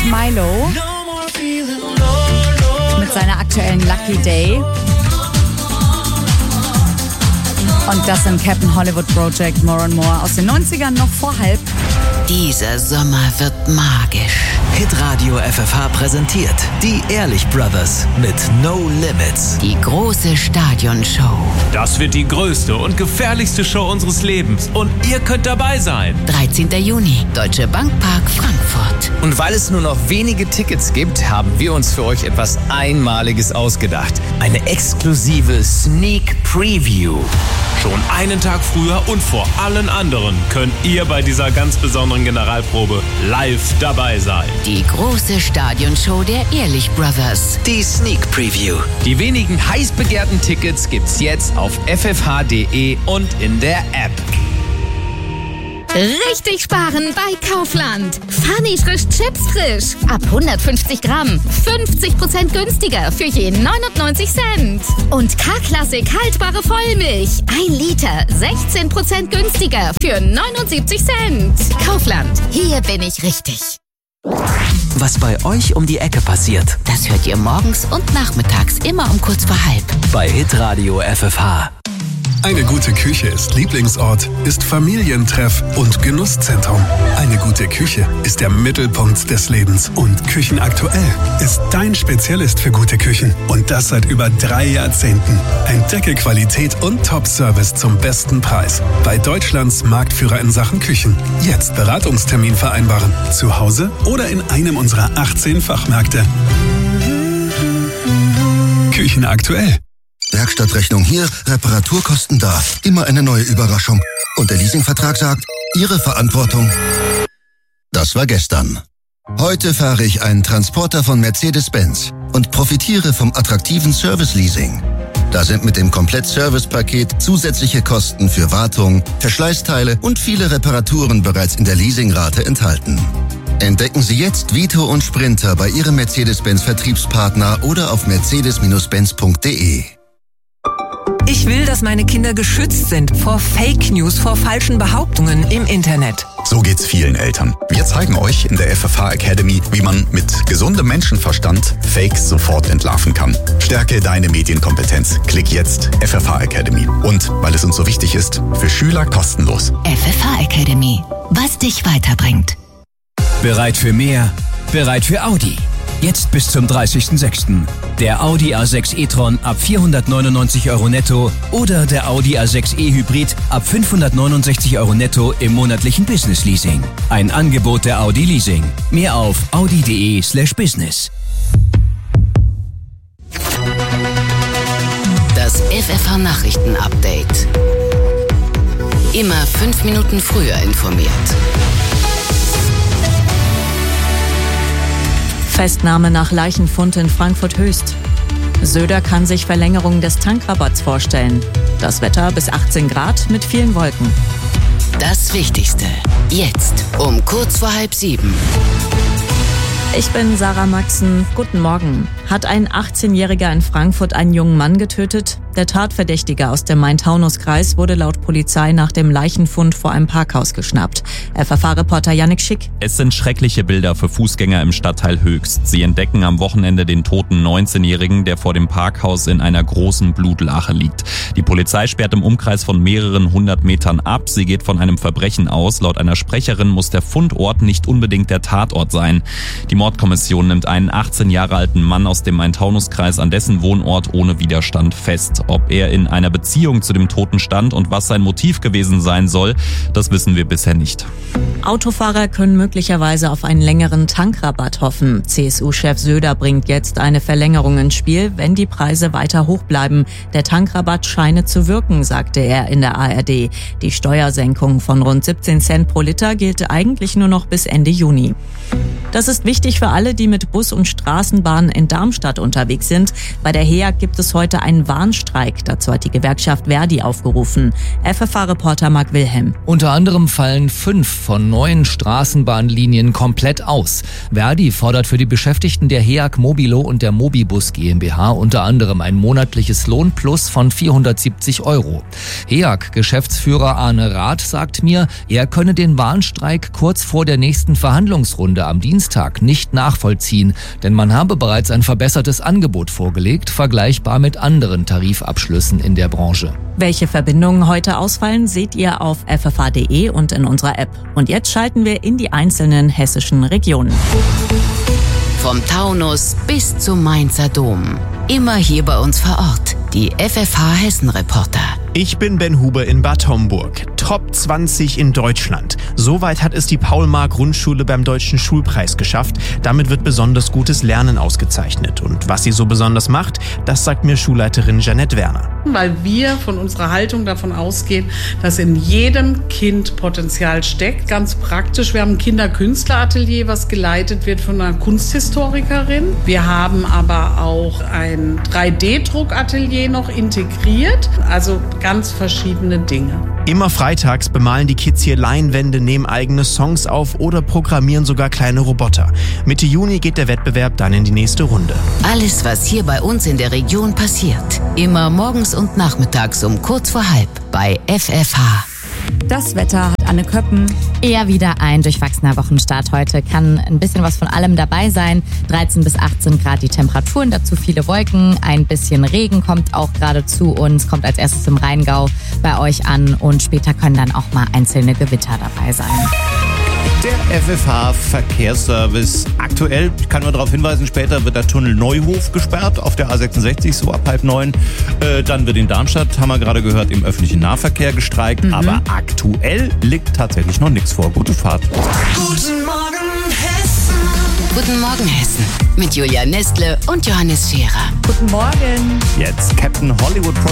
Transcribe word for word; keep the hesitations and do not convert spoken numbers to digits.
Milo mit seiner aktuellen Lucky Day. Und das im Captain Hollywood Project More and More aus den neunzigern, noch vor halb. Dieser Sommer wird magisch. Hitradio F F H präsentiert die Ehrlich Brothers mit No Limits. Die große Stadionshow. Das wird die größte und gefährlichste Show unseres Lebens. Und ihr könnt dabei sein. dreizehnten Juni, Deutsche Bank Park, Frankfurt. Und weil es nur noch wenige Tickets gibt, haben wir uns für euch etwas Einmaliges ausgedacht. Eine exklusive Sneak Preview. Schon einen Tag früher und vor allen anderen könnt ihr bei dieser ganz besonderen Generalprobe live dabei sein. Die große Stadionshow der Ehrlich Brothers. Die Sneak Preview. Die wenigen heiß begehrten Tickets gibt's jetzt auf f f h punkt d e und in der App. Richtig sparen bei Kaufland. Funny frisch Chips frisch. Ab hundertfünfzig Gramm. fünfzig Prozent günstiger für je neunundneunzig Cent. Und K-Klassik haltbare Vollmilch. ein Liter. sechzehn Prozent günstiger für neunundsiebzig Cent. Kaufland. Hier bin ich richtig. Was bei euch um die Ecke passiert, Das hört ihr morgens und nachmittags immer um kurz vor halb. bei Hitradio F F H. Eine gute Küche ist Lieblingsort, ist Familientreff und Genusszentrum. Eine gute Küche ist der Mittelpunkt des Lebens. Und Küchenaktuell ist dein Spezialist für gute Küchen. Und das seit über drei Jahrzehnten. Entdecke Qualität und Top-Service zum besten Preis. Bei Deutschlands Marktführer in Sachen Küchen. Jetzt Beratungstermin vereinbaren. Zu Hause oder in einem unserer achtzehn Fachmärkte. Küchenaktuell. Werkstattrechnung hier, Reparaturkosten da. Immer eine neue Überraschung. Und der Leasingvertrag sagt, Ihre Verantwortung. Das war gestern. Heute fahre ich einen Transporter von Mercedes-Benz und profitiere vom attraktiven Service-Leasing. Da sind mit dem Komplett-Service-Paket zusätzliche Kosten für Wartung, Verschleißteile und viele Reparaturen bereits in der Leasingrate enthalten. Entdecken Sie jetzt Vito und Sprinter bei Ihrem Mercedes-Benz-Vertriebspartner oder auf mercedes benz punkt d e. Ich will, dass meine Kinder geschützt sind vor Fake News, vor falschen Behauptungen im Internet. So geht's vielen Eltern. Wir zeigen euch in der F F H Academy, wie man mit gesundem Menschenverstand Fakes sofort entlarven kann. Stärke deine Medienkompetenz. Klick jetzt F F H Academy. Und, weil es uns so wichtig ist, für Schüler kostenlos. F F H Academy. Was dich weiterbringt. Bereit für mehr? Bereit für Audi. Jetzt bis zum dreißigsten sechsten Der Audi A sechs e-tron ab vierhundertneunundneunzig Euro netto oder der Audi A sechs e Hybrid ab fünfhundertneunundsechzig Euro netto im monatlichen Business Leasing. Ein Angebot der Audi Leasing. Mehr auf audi punkt d e slash business. Das F F H Nachrichten Update. Immer fünf Minuten früher informiert. Festnahme nach Leichenfund in Frankfurt-Höchst. Söder kann sich Verlängerung des Tankrabatts vorstellen. Das Wetter bis achtzehn Grad mit vielen Wolken. Das Wichtigste. Jetzt um kurz vor halb sieben. Ich bin Sarah Maxen. Guten Morgen. Hat ein achtzehnjähriger in Frankfurt einen jungen Mann getötet? Der Tatverdächtige aus dem Main-Taunus-Kreis wurde laut Polizei nach dem Leichenfund vor einem Parkhaus geschnappt. F F H-Reporter Yannick Schick. Es sind schreckliche Bilder für Fußgänger im Stadtteil Höchst. Sie entdecken am Wochenende den toten neunzehnjährigen, der vor dem Parkhaus in einer großen Blutlache liegt. Die Polizei sperrt im Umkreis von mehreren hundert Metern ab. Sie geht von einem Verbrechen aus. Laut einer Sprecherin muss der Fundort nicht unbedingt der Tatort sein. Die Mordkommission nimmt einen achtzehn Jahre alten Mann aus dem Main-Taunus-Kreis an dessen Wohnort ohne Widerstand fest. Ob er in einer Beziehung zu dem Toten stand und was sein Motiv gewesen sein soll, das wissen wir bisher nicht. Autofahrer können möglicherweise auf einen längeren Tankrabatt hoffen. C S U-Chef Söder bringt jetzt eine Verlängerung ins Spiel, wenn die Preise weiter hoch bleiben. Der Tankrabatt scheine zu wirken, sagte er in der A R D. Die Steuersenkung von rund siebzehn Cent pro Liter gilt eigentlich nur noch bis Ende Juni. Das ist wichtig für alle, die mit Bus und Straßenbahn in Darmstadt unterwegs sind. Bei der H E A G gibt es heute einen Warnstreik. Dazu hat die Gewerkschaft Verdi aufgerufen. F F H-Reporter Marc Wilhelm. Unter anderem fallen fünf von neun Straßenbahnlinien komplett aus. Verdi fordert für die Beschäftigten der H E A G Mobilo und der Mobibus GmbH unter anderem ein monatliches Lohnplus von vierhundertsiebzig Euro. H E A G-Geschäftsführer Arne Rath sagt mir, er könne den Warnstreik kurz vor der nächsten Verhandlungsrunde am Dienstag nicht nicht nachvollziehen, denn man habe bereits ein verbessertes Angebot vorgelegt, vergleichbar mit anderen Tarifabschlüssen in der Branche. Welche Verbindungen heute ausfallen, seht ihr auf f f h punkt d e und in unserer App. Und jetzt schalten wir in die einzelnen hessischen Regionen. Vom Taunus bis zum Mainzer Dom. Immer hier bei uns vor Ort. Die F F H Hessen Reporter. Ich bin Ben Huber in Bad Homburg. Top zwanzig in Deutschland. Soweit hat es die Paul-Mark-Grundschule beim Deutschen Schulpreis geschafft. Damit wird besonders gutes Lernen ausgezeichnet. Und was sie so besonders macht, das sagt mir Schulleiterin Jeanette Werner. Weil wir von unserer Haltung davon ausgehen, dass in jedem Kind Potenzial steckt. Ganz praktisch, wir haben ein Kinderkünstleratelier, was geleitet wird von einer Kunsthistorikerin. Wir haben aber auch ein drei D Druckatelier noch integriert. Also ganz verschiedene Dinge. Immer freitags bemalen die Kids hier Leinwände, nehmen eigene Songs auf oder programmieren sogar kleine Roboter. Mitte Juni geht der Wettbewerb dann in die nächste Runde. Alles, was hier bei uns in der Region passiert. Immer morgens und nachmittags um kurz vor halb bei F F H. Das Wetter hat Anne Köppen. Eher wieder ein durchwachsener Wochenstart heute. Kann ein bisschen was von allem dabei sein. dreizehn bis achtzehn Grad die Temperaturen, dazu viele Wolken. Ein bisschen Regen kommt auch gerade zu uns, kommt als erstes im Rheingau bei euch an. Und später können dann auch mal einzelne Gewitter dabei sein. Der F F H-Verkehrsservice. Aktuell, ich kann nur darauf hinweisen, später wird der Tunnel Neuhof gesperrt auf der A sechsundsechzig, so ab halb neun. Äh, dann wird in Darmstadt, haben wir gerade gehört, im öffentlichen Nahverkehr gestreikt. Mhm. Aber aktuell liegt tatsächlich noch nichts vor. Gute Fahrt. Guten Morgen, Hessen. Guten Morgen, Hessen. Mit Julia Nestle und Johannes Scherer. Guten Morgen. Jetzt Captain Hollywood